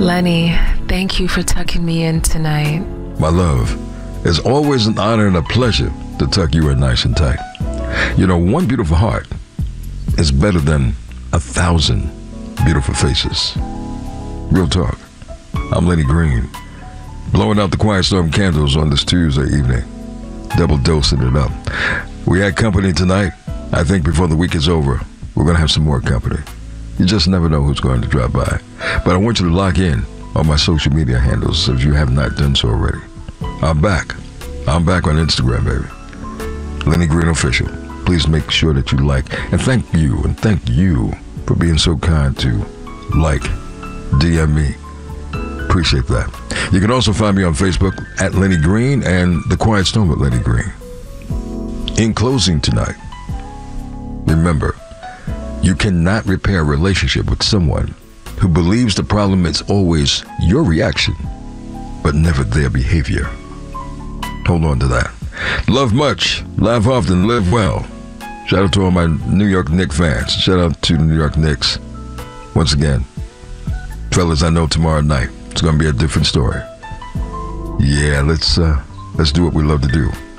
Lenny, thank you for tucking me in tonight. My love, it's always an honor and a pleasure to tuck you in nice and tight. You know, one beautiful heart is better than 1,000 beautiful faces. Real talk. I'm Lenny Green, blowing out the Quiet Storm candles on this Tuesday evening, double dosing it up. We had company tonight. I think before the week is over, we're going to have some more company. You just never know who's going to drop by. But I want you to lock in on my social media handles if you have not done so already. I'm back. I'm back on Instagram, baby. Lenny Green Official. Please make sure that you like. And thank you for being so kind to like, DM me. Appreciate that. You can also find me on Facebook at Lenny Green and The Quiet Storm with Lenny Green. In closing tonight, remember, you cannot repair a relationship with someone who believes the problem is always your reaction, but never their behavior. Hold on to that. Love much, laugh often, live well. Shout out to all my New York Knicks fans. Shout out to the New York Knicks. Once again, fellas, I know tomorrow night it's going to be a different story. Yeah, let's do what we love to do.